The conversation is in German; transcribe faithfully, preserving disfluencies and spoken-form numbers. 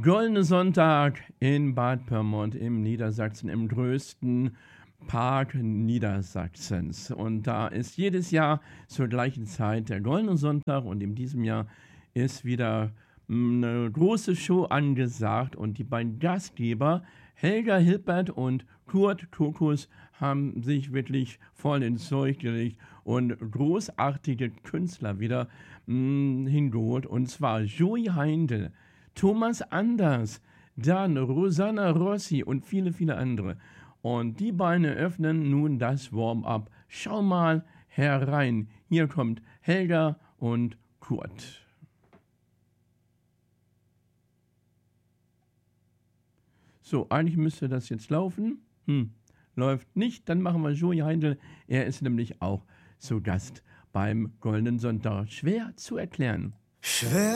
Goldene Sonntag in Bad Pyrmont im Niedersachsen, im größten Park Niedersachsens. Und da ist jedes Jahr zur gleichen Zeit der Goldene Sonntag und in diesem Jahr ist wieder eine große Show angesagt und die beiden Gastgeber Helga Hilbert und Kurt Kokus haben sich wirklich voll ins Zeug gelegt und großartige Künstler wieder mh, hingeholt. Und zwar Joey Heindl, Thomas Anders, dann Rosanna Rossi und viele, viele andere. Und die beiden eröffnen nun das Warm-up. Schau mal herein. Hier kommt Helga und Kurt. So, eigentlich müsste das jetzt laufen. Hm, läuft nicht. Dann machen wir Joey Heindl. Er ist nämlich auch zu Gast beim Goldenen Sonntag. Schwer zu erklären. Schwer